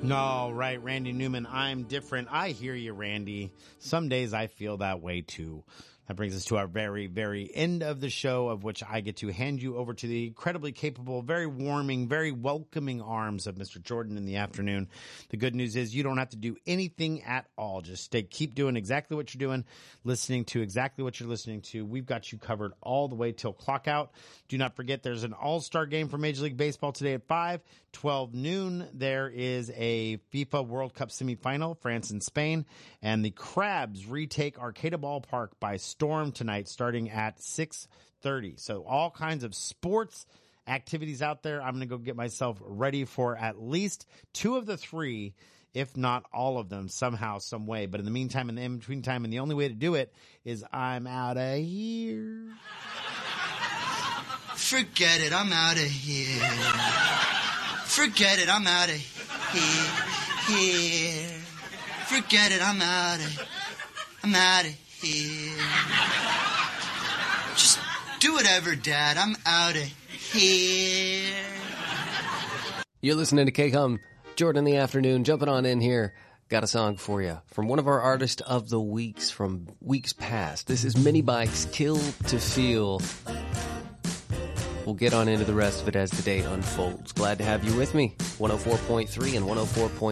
No, right, Randy Newman, I'm different. I hear you, Randy. Some days I feel that way too. That brings us to our very, very end of the show, of which I get to hand you over to the incredibly capable, very warming, very welcoming arms of Mr. Jordan in the afternoon. The good news is you don't have to do anything at all. Just keep doing exactly what you're doing, listening to exactly what you're listening to. We've got you covered all the way till clock out. Do not forget there's an all-star game for Major League Baseball today at 12 noon. There is a FIFA World Cup semifinal, France and Spain, and the Crabs retake Arcata Ballpark by storm tonight starting at 6:30. So all kinds of sports activities out there. I'm going to go get myself ready for at least two of the three, if not all of them, somehow, some way. But in the meantime, in the in-between time, and the only way to do it is I'm out of here. Forget it, I'm out of here. Forget it, I'm out of here. Forget it, I'm out of here. Just do whatever, Dad. I'm out of here. You're listening to KCOM, Jordan in the afternoon, jumping on in here. Got a song for you from one of our artists of the weeks from weeks past. This is Mini Bike's Kill to Feel. We'll get on into the rest of it as the day unfolds. Glad to have you with me. 104.3 and 104.7.